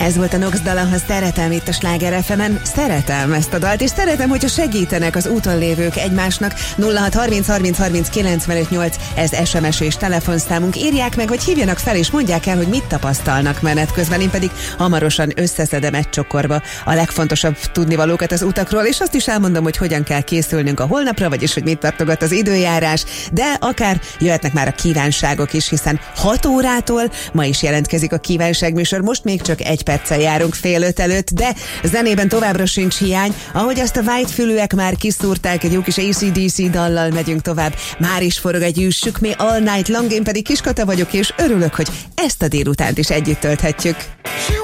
Ez volt a Nox dala, ha szeretem itt a Sláger FM-en. Szeretem ezt a dalt, és szeretem, hogyha segítenek az úton lévők egymásnak. 0630 30 30 95 8, ez SMS és telefonszámunk. Írják meg, vagy hívjanak fel, és mondják el, hogy mit tapasztalnak menet közben. Én pedig hamarosan összeszedem egy csokorba a legfontosabb tudnivalókat az utakról, és azt is elmondom, hogy hogyan kell készülnünk a holnapra, vagyis hogy mit tartogat az időjárás, de akár jöhetnek már a kívánságok is, hiszen 6 órától ma is jelentkezik a kívánságműsor. Most még csak 1 perccel járunk 4:30 előtt, de zenében továbbra sincs hiány. Ahogy azt a whitefülűek már kiszúrták, egy jó kis AC/DC dallal megyünk tovább. Már is forog egy Üssük Me All Night Long, én pedig Kiskata vagyok, és örülök, hogy ezt a délutánt is együtt tölthetjük.